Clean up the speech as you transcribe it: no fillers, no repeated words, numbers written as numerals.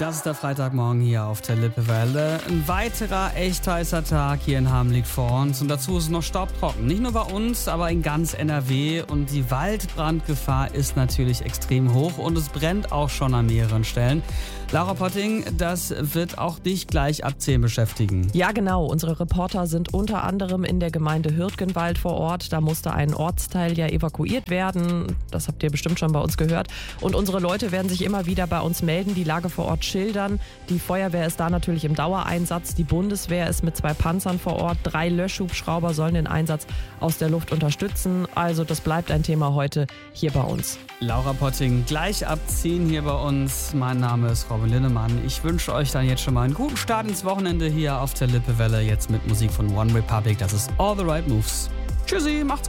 Das ist der Freitagmorgen hier auf der Lippewelle. Ein weiterer echt heißer Tag hier in Hamm liegt vor uns und dazu ist es noch staubtrocken. Nicht nur bei uns, aber in ganz NRW und die Waldbrandgefahr ist natürlich extrem hoch und es brennt auch schon an mehreren Stellen. Laura Potting, das wird auch dich gleich ab 10 beschäftigen. Ja, genau. Unsere Reporter sind unter anderem in der Gemeinde Hürtgenwald vor Ort. Da musste ein Ortsteil ja evakuiert werden. Das habt ihr bestimmt schon bei uns gehört. Und unsere Leute werden sich immer wieder bei uns melden, die Lage vor Ort schildern. Die Feuerwehr ist da natürlich im Dauereinsatz. Die Bundeswehr ist mit 2 Panzern vor Ort. 3 Löschhubschrauber sollen den Einsatz aus der Luft unterstützen. Also das bleibt ein Thema heute hier bei uns. Laura Potting, gleich ab 10 hier bei uns. Mein Name ist Robin Linnemann. Ich wünsche euch dann jetzt schon mal einen guten Start ins Wochenende hier auf der Lippewelle. Jetzt mit Musik von One Republic. Das ist All the Right Moves. Tschüssi, macht's gut.